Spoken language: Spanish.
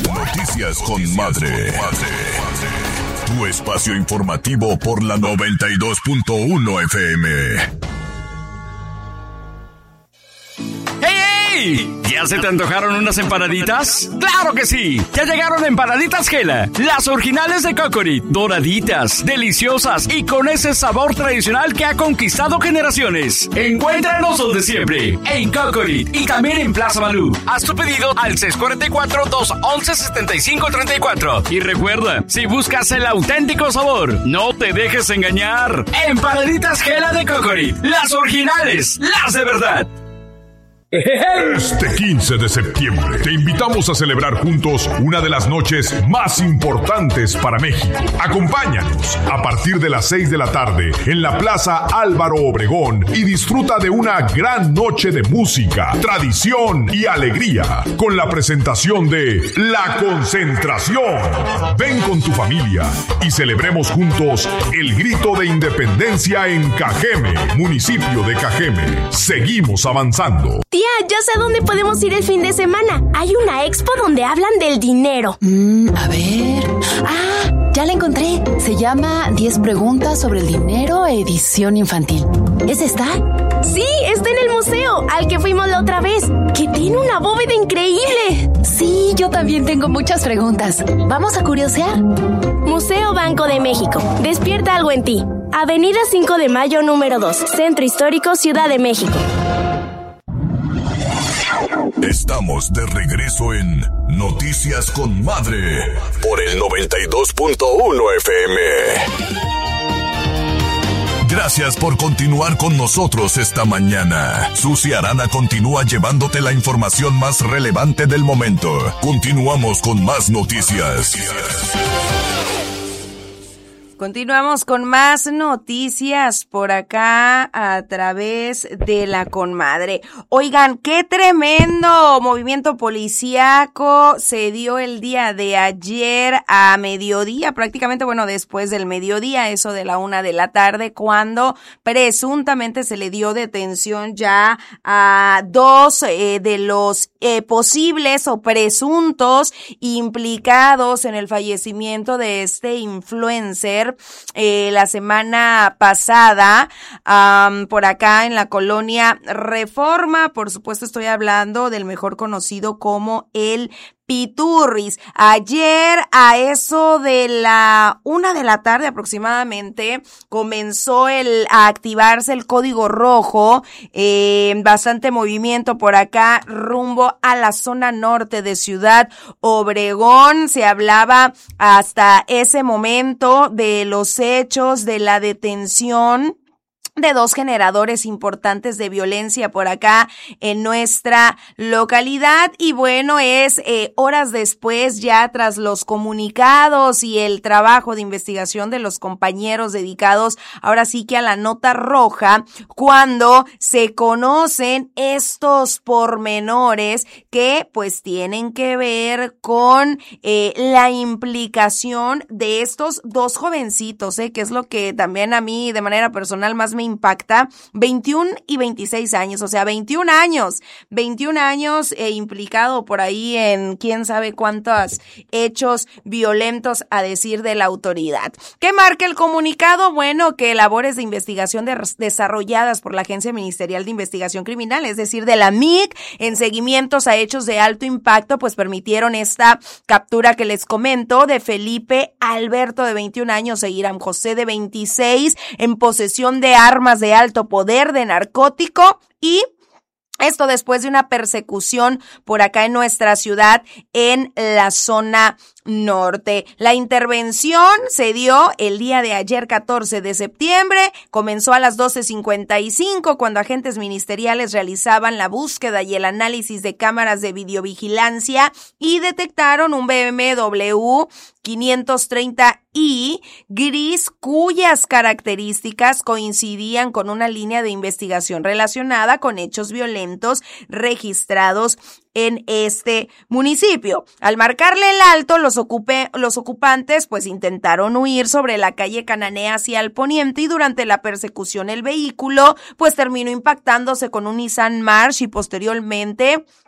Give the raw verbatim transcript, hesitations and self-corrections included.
Noticias con Madre. Tu espacio informativo por la noventa y dos punto uno F M. ¡Hey! ¿Ya se te antojaron unas empanaditas? ¡Claro que sí! Ya llegaron Empanaditas Gela, las originales de Cocorit, doraditas, deliciosas y con ese sabor tradicional que ha conquistado generaciones. Encuéntranos donde siempre, en Cocorit y también en Plaza Malú. Haz tu pedido al seis cuatro cuatro, dos once, setenta y cinco treinta y cuatro. Y recuerda, si buscas el auténtico sabor, no te dejes engañar. Empanaditas Gela de Cocorit, las originales, las de verdad. Este quince de septiembre te invitamos a celebrar juntos una de las noches más importantes para México. Acompáñanos a partir de las seis de la tarde en la Plaza Álvaro Obregón y disfruta de una gran noche de música, tradición y alegría con la presentación de La Concentración. Ven con tu familia y celebremos juntos el grito de independencia en Cajeme, municipio de Cajeme. Seguimos avanzando. Tía, ya sé a dónde podemos ir el fin de semana. Hay una expo donde hablan del dinero. Mm, a ver... ¡Ah! Ya la encontré. Se llama diez preguntas sobre el dinero, edición infantil. ¿Es esta? Sí, está en el museo, al que fuimos la otra vez, que tiene una bóveda increíble. Sí, yo también tengo muchas preguntas. ¿Vamos a curiosear? Museo Banco de México. Despierta algo en ti. Avenida cinco de Mayo, número dos. Centro Histórico, Ciudad de México. Estamos de regreso en Noticias con Madre por el noventa y dos punto uno F M. Gracias por continuar con nosotros esta mañana. Susi Arana continúa llevándote la información más relevante del momento. Continuamos con más noticias. Continuamos con más noticias por acá a través de la Conmadre. Oigan, qué tremendo movimiento policíaco se dio el día de ayer a mediodía, prácticamente, bueno, después del mediodía, eso de la una de la tarde, cuando presuntamente se le dio detención ya a dos eh, de los eh, posibles o presuntos implicados en el fallecimiento de este influencer Eh, la semana pasada, um, por acá en la colonia Reforma. Por supuesto estoy hablando del mejor conocido como el Piturris. Ayer a eso de la una de la tarde aproximadamente comenzó el a activarse el código rojo, eh, bastante movimiento por acá rumbo a la zona norte de Ciudad Obregón. Se hablaba hasta ese momento de los hechos de la detención de dos generadores importantes de violencia por acá en nuestra localidad. Y bueno, es eh, horas después, ya tras los comunicados y el trabajo de investigación de los compañeros dedicados ahora sí que a la nota roja, cuando se conocen estos pormenores que pues tienen que ver con eh, la implicación de estos dos jovencitos, eh, que es lo que también a mí de manera personal más me impacta. Veintiún y veintiséis años, o sea, veintiún años, veintiún años eh, implicado por ahí en quién sabe cuántos hechos violentos a decir de la autoridad. ¿Qué marca el comunicado? Bueno, que labores de investigación de, desarrolladas por la Agencia Ministerial de Investigación Criminal, es decir, de la M I C, en seguimientos a hechos de alto impacto, pues permitieron esta captura que les comento de Felipe Alberto, de veintiún años, e Iram José, de veintiséis, en posesión de armas de alto poder, de narcótico, y esto después de una persecución por acá en nuestra ciudad, en la zona norte. La intervención se dio el día de ayer, catorce de septiembre, comenzó a las doce cincuenta y cinco, cuando agentes ministeriales realizaban la búsqueda y el análisis de cámaras de videovigilancia y detectaron un B M W quinientos treinta i gris, cuyas características coincidían con una línea de investigación relacionada con hechos violentos registrados en este municipio. Al marcarle el alto, los, ocupe, los ocupantes pues intentaron huir sobre la calle Cananea hacia el poniente, y durante la persecución el vehículo pues terminó impactándose con un Nissan March y posteriormente